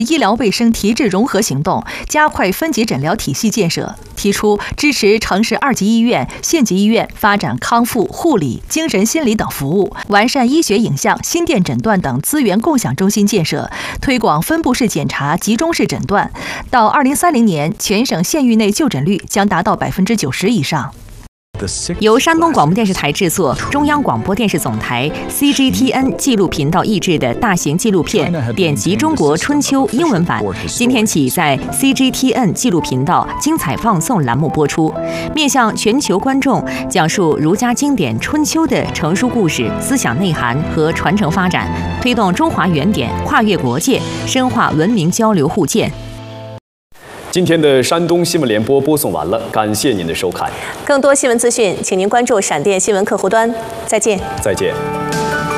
医疗卫生提质融合行动，加快分级诊疗体系建设，提出支持城市2级医院、县级医院发展康复、护理、精神心理等服务，完善医学影像、心电诊断等资源共享中心建设，推广分布式检查、集中式诊断。到2030年，全省县域内就诊率将达到90%以上。 由山东广播电视台制作，中央广播电视总台 CGTN 纪录频道译制的大型纪录片《典籍中国春秋》英文版，今天起在 CGTN 纪录频道精彩放送栏目播出，面向全球观众讲述儒家经典《春秋》的成书故事、思想内涵和传承发展，推动中华原点跨越国界，深化文明交流互鉴。 今天的山东新闻联播播送完了，感谢您的收看。 更多新闻资讯，请您关注闪电新闻客户端。再见。 再见。